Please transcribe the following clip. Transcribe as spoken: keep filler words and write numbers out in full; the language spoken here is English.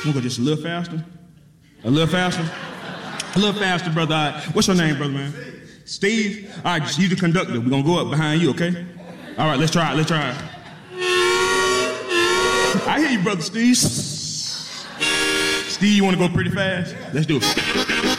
We'll go just a little faster. A little faster. A little faster, brother. All right. What's your name, brother, man? Steve. All right, just you the conductor. We're gonna go up behind you, okay? All right, let's try it. Let's try it. I hear you, brother Steve. Steve, you wanna go pretty fast? Let's do it.